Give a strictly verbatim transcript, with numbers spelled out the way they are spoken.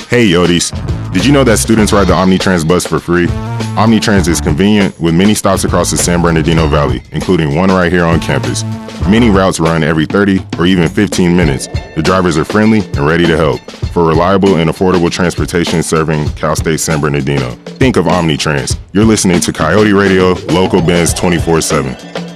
Hey Yodis, did you know that students ride the Omnitrans bus for free? Omnitrans is convenient with many stops across the San Bernardino Valley, including one right here on campus. Many routes run every thirty or even fifteen minutes. The drivers are friendly and ready to help. For reliable and affordable transportation serving Cal State San Bernardino, think of Omnitrans. You're listening to Coyote Radio, Local Benz twenty-four seven.